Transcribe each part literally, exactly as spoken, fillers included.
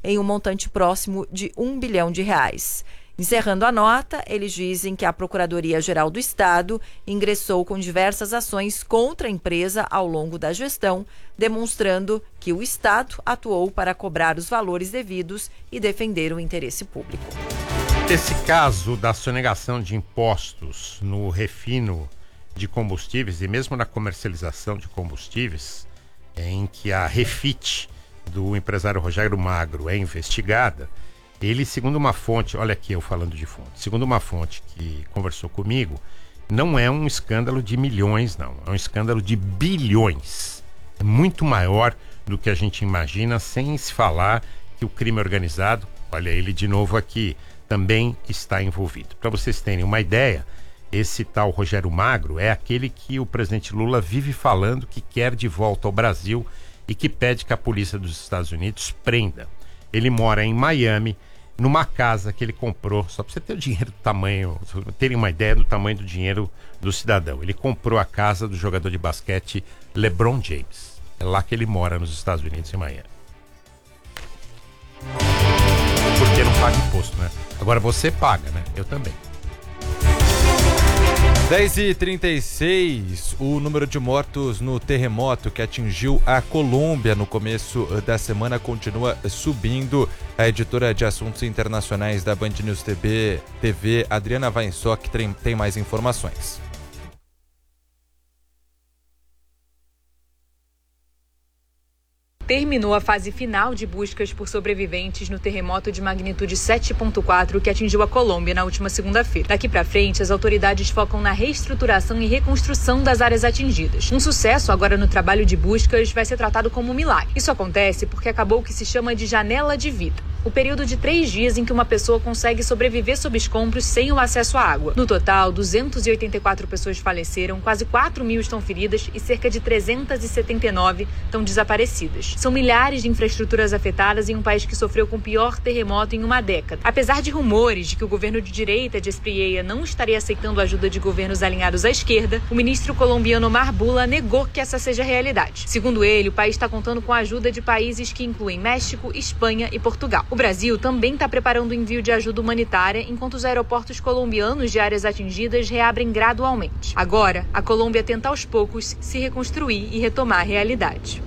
em um montante próximo de um bilhão de reais. Encerrando a nota, eles dizem que a Procuradoria-Geral do Estado ingressou com diversas ações contra a empresa ao longo da gestão, demonstrando que o Estado atuou para cobrar os valores devidos e defender o interesse público. Esse caso da sonegação de impostos no refino de combustíveis e mesmo na comercialização de combustíveis, em que a Refit do empresário Rogério Magro é investigada, ele, segundo uma fonte, olha aqui eu falando de fonte, segundo uma fonte que conversou comigo, não é um escândalo de milhões, não, é um escândalo de bilhões. É muito maior do que a gente imagina, sem se falar que o crime organizado, olha ele de novo aqui, também está envolvido. Para vocês terem uma ideia, esse tal Rogério Magro é aquele que o presidente Lula vive falando que quer de volta ao Brasil e que pede que a polícia dos Estados Unidos prenda. Ele mora em Miami, numa casa que ele comprou, só para você ter o dinheiro do tamanho, terem uma ideia do tamanho do dinheiro do cidadão. Ele comprou a casa do jogador de basquete LeBron James. É lá que ele mora nos Estados Unidos, em Miami. Porque não paga imposto, né? Agora você paga, né? Eu também. dez e trinta e seis, o número de mortos no terremoto que atingiu a Colômbia no começo da semana continua subindo. A editora de assuntos internacionais da Band News T V, Adriana Weinstock, tem mais informações. Terminou a fase final de buscas por sobreviventes no terremoto de magnitude sete ponto quatro que atingiu a Colômbia na última segunda-feira. Daqui para frente, as autoridades focam na reestruturação e reconstrução das áreas atingidas. Um sucesso agora no trabalho de buscas vai ser tratado como um milagre. Isso acontece porque acabou o que se chama de janela de vida, o período de três dias em que uma pessoa consegue sobreviver sob escombros sem o acesso à água. No total, duzentas e oitenta e quatro pessoas faleceram, quase quatro mil estão feridas e cerca de trezentas e setenta e nove estão desaparecidas. São milhares de infraestruturas afetadas em um país que sofreu com o pior terremoto em uma década. Apesar de rumores de que o governo de direita de Espriella não estaria aceitando a ajuda de governos alinhados à esquerda, o ministro colombiano Omar Bula negou que essa seja a realidade. Segundo ele, o país está contando com a ajuda de países que incluem México, Espanha e Portugal. O Brasil também está preparando o envio de ajuda humanitária, enquanto os aeroportos colombianos de áreas atingidas reabrem gradualmente. Agora, a Colômbia tenta aos poucos se reconstruir e retomar a realidade.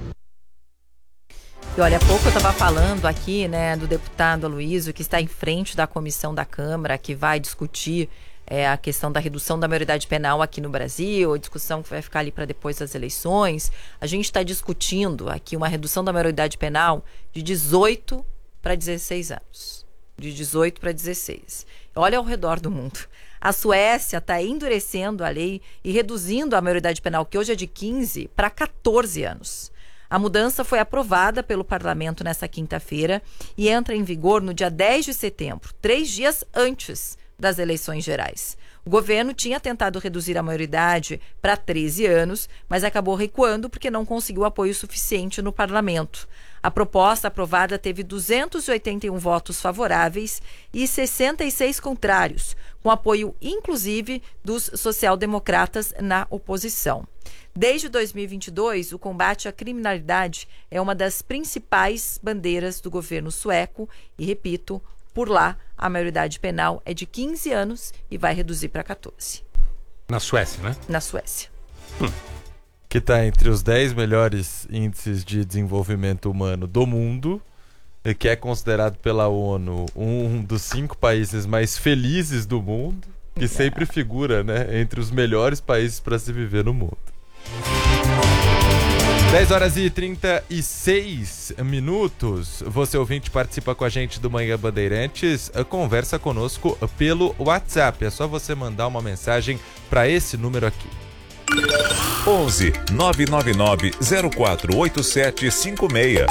E olha, há pouco eu estava falando aqui, né, do deputado Aloysio, que está em frente da comissão da Câmara, que vai discutir é, a questão da redução da maioridade penal aqui no Brasil, a discussão que vai ficar ali para depois das eleições. A gente está discutindo aqui uma redução da maioridade penal de dezoito para dezesseis anos. De dezoito para dezesseis. Olha ao redor do mundo. A Suécia está endurecendo a lei e reduzindo a maioridade penal, que hoje é de quinze, para catorze anos. A mudança foi aprovada pelo parlamento nesta quinta-feira e entra em vigor no dia dez de setembro, três dias antes das eleições gerais. O governo tinha tentado reduzir a maioridade para treze anos, mas acabou recuando porque não conseguiu apoio suficiente no parlamento. A proposta aprovada teve duzentos e oitenta e um votos favoráveis e sessenta e seis contrários, com apoio inclusive dos social-democratas na oposição. Desde dois mil e vinte e dois, o combate à criminalidade é uma das principais bandeiras do governo sueco e, repito, por lá a maioridade penal é de quinze anos e vai reduzir para catorze. Na Suécia, né? Na Suécia. Hum. Que está entre os dez melhores índices de desenvolvimento humano do mundo, e que é considerado pela ONU um dos cinco países mais felizes do mundo, que é. sempre figura, né, entre os melhores países para se viver no mundo. dez horas e trinta e seis minutos. Você ouvinte participa com a gente do Manhã Bandeirantes, conversa conosco pelo WhatsApp. É só você mandar uma mensagem para esse número aqui. onze nove nove nove zero quatro oito sete cinco seis.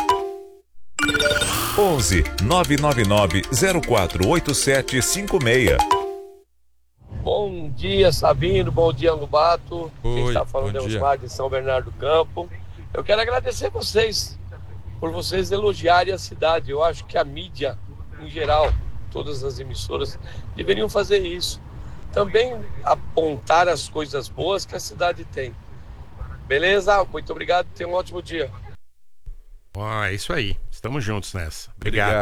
onze nove nove nove zero quatro oito sete cinco seis. Bom dia, Sabino. Bom dia, Lobato. Oi, Quem está falando é o Osmar de São Bernardo do Campo. Eu quero agradecer vocês por vocês elogiarem a cidade. Eu acho que a mídia, em geral, todas as emissoras, deveriam fazer isso. Também apontar as coisas boas que a cidade tem. Beleza? Muito obrigado. Tenha um ótimo dia. Ó, é isso aí. Estamos juntos nessa. Obrigado. Obrigado.